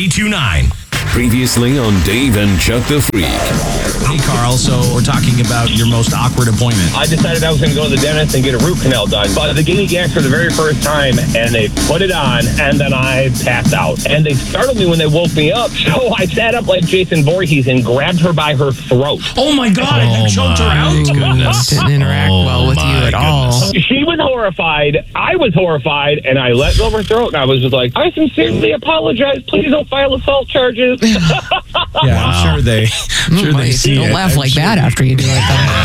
92.9. Previously on Dave and Chuck the Freak. Hey, Carl, so we're talking about your most awkward appointment. I decided I was going to go to the dentist and get a root canal done. But they gave me gas for the very first time, and they put it on, and then I passed out. And they startled me when they woke me up, so I sat up like Jason Voorhees and grabbed her by her throat. Oh, my God, and then choked her out? Goodness. Didn't interact well with you at all. She was horrified. I was horrified, and I let go of her throat, and I was just like, I sincerely apologize. Please don't file assault charges. Yeah, I'm sure they see Don't it. laugh like that after you do it.